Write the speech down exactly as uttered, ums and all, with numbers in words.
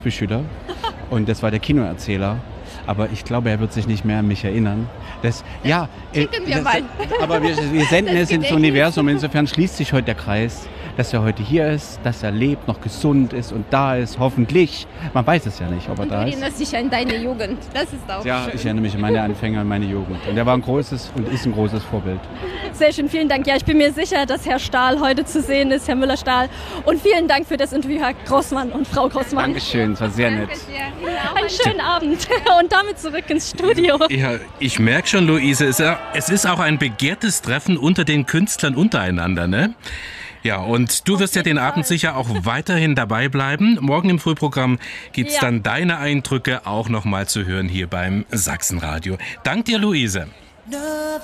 Schüler und das war der Kinoerzähler. Aber ich glaube, er wird sich nicht mehr an mich erinnern. Das, ja, Schicken wir das, mal. Aber wir, wir senden Das es ins Gedächtnis. Universum. Insofern schließt sich heute der Kreis, dass er heute hier ist, dass er lebt, noch gesund ist und da ist, hoffentlich. Man weiß es ja nicht, ob er Und du da ist. erinnerst dich an deine Jugend. Das ist auch Ja, schön. ich erinnere mich an meine Anfänger, an meine Jugend. Und er war ein großes und ist ein großes Vorbild. Sehr schön, vielen Dank. Ja, ich bin mir sicher, dass Herr Stahl heute zu sehen ist, Herr Müller-Stahl. Und vielen Dank für das Interview, Herr Grossmann und Frau Grossmann. Dankeschön, es war sehr nett. Danke sehr. Einen schönen Abend und damit zurück ins Studio. Ja, ich merke schon, Luise, es ist ja- es ist auch ein begehrtes Treffen unter den Künstlern untereinander, ne? Ja, und du wirst ja den Abend sicher auch weiterhin dabei bleiben. Morgen im Frühprogramm gibt's Ja. dann deine Eindrücke auch noch mal zu hören hier beim Sachsenradio. Dank dir, Luise.